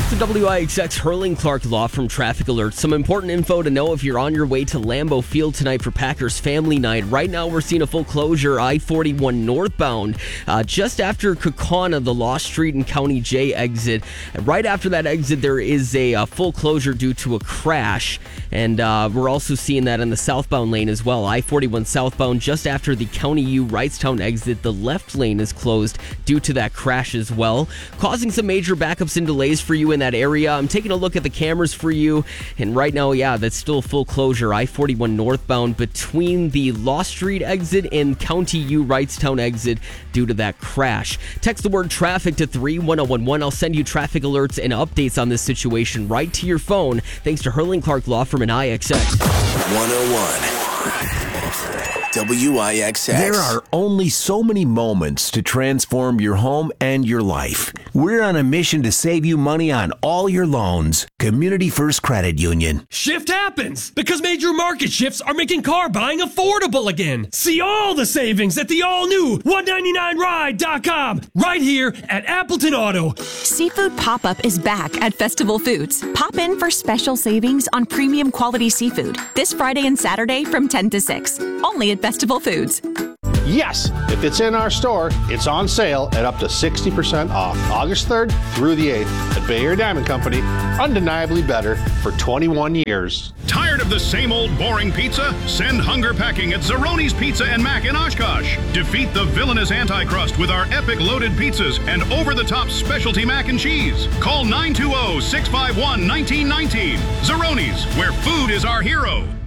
the WIXX Hurling Clark Law from Traffic Alert. Some important info to know if you're on your way to Lambeau Field tonight for Packers Family Night. Right now, we're seeing a full closure, I-41 northbound, just after Kaukauna, the Law Street and County J exit. Right after that exit, there is a full closure due to a crash. And we're also seeing that in the southbound lane as well. I-41 southbound, just after the County U Wrightstown exit, the left lane is closed due to that crash as well, causing some major backups and delays for you in that area. I'm taking a look at the cameras for you, and right now, that's still full closure. I-41 northbound between the Law Street exit and County U Wrightstown exit due to that crash. Text the word traffic to 31011. I'll send you traffic alerts and updates on this situation right to your phone, thanks to Hurling Clark Law from an IXX. 101. WIXX. There are only so many moments to transform your home and your life. We're on a mission to save you money on all your loans. Community First Credit Union. Shift happens because major market shifts are making car buying affordable again. See all the savings at the all-new 199ride.com right here at Appleton Auto. Seafood Pop-Up is back at Festival Foods. Pop in for special savings on premium quality seafood this Friday and Saturday from 10 to 6. Only at Festival Foods. Yes, if it's in our store, it's on sale at up to 60% off. August 3rd through the 8th at Bay Area Diamond Company. Undeniably better for 21 years. Tired of the same old boring pizza? Send hunger packing at Zeroni's Pizza and Mac in Oshkosh. Defeat the villainous Antichrust with our epic loaded pizzas and over-the-top specialty mac and cheese. Call 920-651-1919. Zeroni's, where food is our hero.